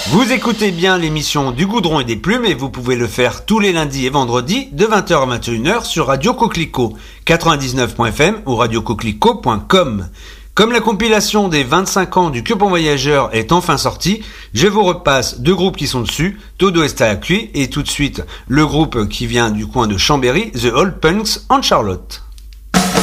Vous écoutez bien l'émission du Goudron et des Plumes et vous pouvez le faire tous les lundis et vendredis de 20h à 21h sur Radio Coquelicot 99.fm ou radiocoquelicot.com. Comme la compilation des 25 ans du Queupon Voyageur est enfin sortie, je vous repasse deux groupes qui sont dessus, Todo Está Cuit et tout de suite le groupe qui vient du coin de Chambéry, The Old Punks en Charlotte.